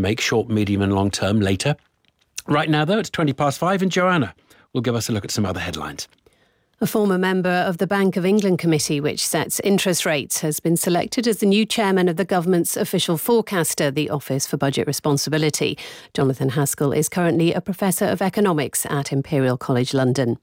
make short, medium and long term later. Right now, though, it's 5:20, and Joanna will give us a look at some other headlines. A former member of the Bank of England committee, which sets interest rates, has been selected as the new chairman of the government's official forecaster, the Office for Budget Responsibility. Jonathan Haskell is currently a professor of economics at Imperial College London.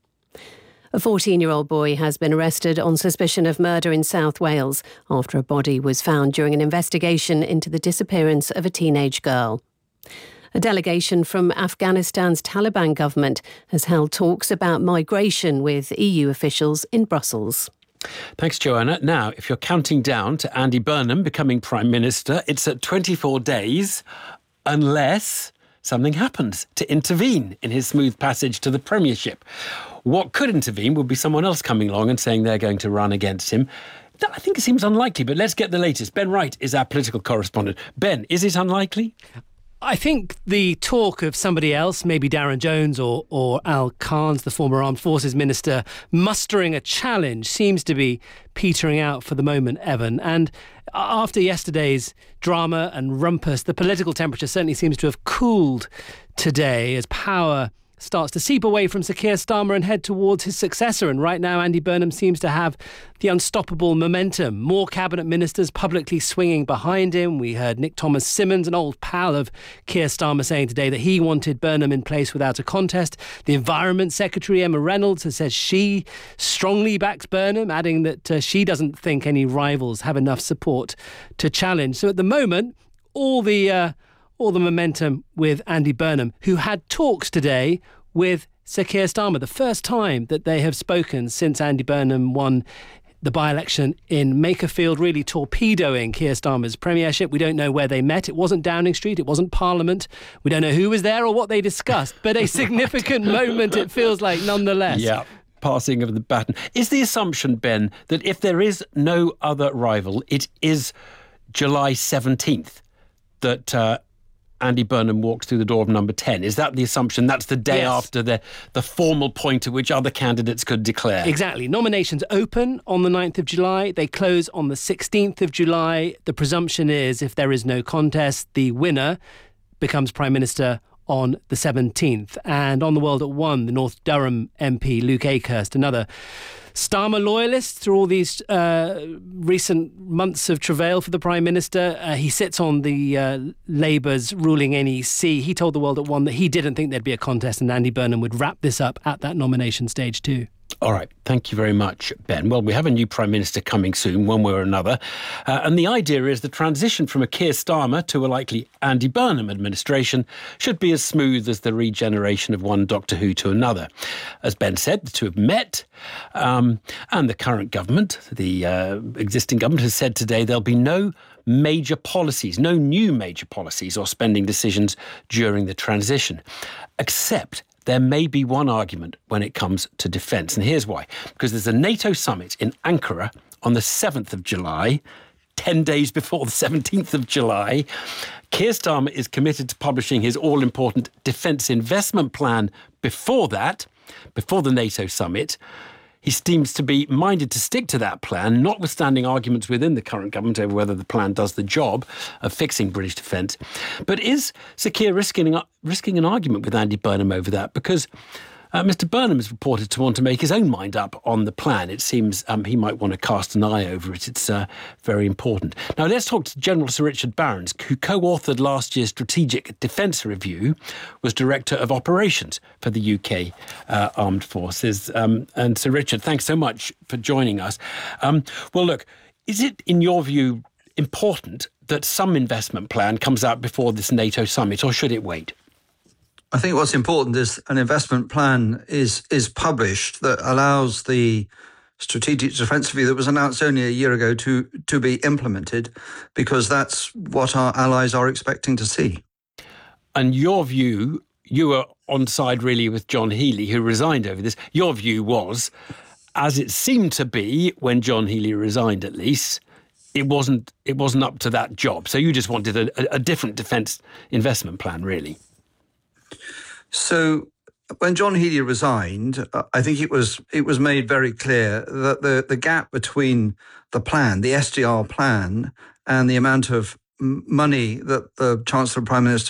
A 14-year-old boy has been arrested on suspicion of murder in South Wales after a body was found during an investigation into the disappearance of a teenage girl. A delegation from Afghanistan's Taliban government has held talks about migration with EU officials in Brussels. Thanks, Joanna. Now, if you're counting down to Andy Burnham becoming Prime Minister, it's at 24 days, unless something happens to intervene in his smooth passage to the Premiership. What could intervene would be someone else coming along and saying they're going to run against him. I think it seems unlikely, but let's get the latest. Ben Wright is our political correspondent. Ben, is it unlikely? I think the talk of somebody else, maybe Darren Jones or Al Carnes, the former Armed Forces Minister, mustering a challenge seems to be petering out for the moment, Evan. And after yesterday's drama and rumpus, the political temperature certainly seems to have cooled today as power starts to seep away from Sir Keir Starmer and head towards his successor. And right now, Andy Burnham seems to have the unstoppable momentum. More cabinet ministers publicly swinging behind him. We heard Nick Thomas-Symonds, an old pal of Keir Starmer, saying today that he wanted Burnham in place without a contest. The Environment Secretary, Emma Reynolds, has said she strongly backs Burnham, adding that she doesn't think any rivals have enough support to challenge. So at the moment, all the momentum with Andy Burnham, who had talks today with Sir Keir Starmer, the first time that they have spoken since Andy Burnham won the by-election in Makerfield, really torpedoing Keir Starmer's premiership. We don't know where they met. It wasn't Downing Street. It wasn't Parliament. We don't know who was there or what they discussed, but a significant moment, it feels like, nonetheless. Yeah. Passing of the baton. Is the assumption, Ben, that if there is no other rival, it is July 17th that Andy Burnham walks through the door of number 10. Is that the assumption? That's the day after the formal point at which other candidates could declare. Exactly. Nominations open on the 9th of July. They close on the 16th of July. The presumption is, if there is no contest, the winner becomes Prime Minister on the 17th. And on the World at One, the North Durham MP, Luke Akehurst, another Starmer loyalist through all these recent months of travail for the Prime Minister. He sits on the Labour's ruling NEC. He told the World at One that he didn't think there'd be a contest and Andy Burnham would wrap this up at that nomination stage too. All right. Thank you very much, Ben. Well, we have a new Prime Minister coming soon, one way or another. And the idea is the transition from a Keir Starmer to a likely Andy Burnham administration should be as smooth as the regeneration of one Doctor Who to another. As Ben said, the two have met. And the current government, the existing government, has said today there'll be no major policies, no new major policies or spending decisions during the transition, except there may be one argument when it comes to defence. And here's why. Because there's a NATO summit in Ankara on the 7th of July, 10 days before the 17th of July. Keir Starmer is committed to publishing his all-important defence investment plan before that, before the NATO summit. He seems to be minded to stick to that plan, notwithstanding arguments within the current government over whether the plan does the job of fixing British defence. But is Sir Keir risking an argument with Andy Burnham over that? Because Mr Burnham is reported to want to make his own mind up on the plan. It seems he might want to cast an eye over it. It's very important. Now, let's talk to General Sir Richard Barrons, who co-authored last year's Strategic Defence Review, was Director of Operations for the UK Armed Forces. And Sir Richard, thanks so much for joining us. Well, look, is it, in your view, important that some investment plan comes out before this NATO summit, or should it wait? I think what's important is an investment plan is published that allows the strategic defence review that was announced only a year ago to be implemented, because that's what our allies are expecting to see. And your view, you were on side really with John Healey, who resigned over this. Your view was, as it seemed to be when John Healey resigned at least, it wasn't up to that job. So you just wanted a different defence investment plan, really. So when John Healey resigned, I think it was made very clear that the gap between the plan, the SDR plan, and the amount of money that the Chancellor and Prime Minister